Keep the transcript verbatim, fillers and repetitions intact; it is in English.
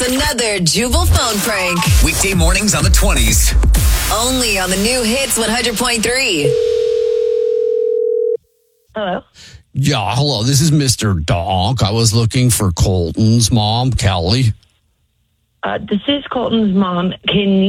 It's another Jubal phone prank. Weekday mornings on the twenties. Only on the new Hits one hundred point three. Hello? Yeah, hello. This is Mister Donk. I was looking for Colton's mom, Kelly. Uh, this is Colton's mom. Can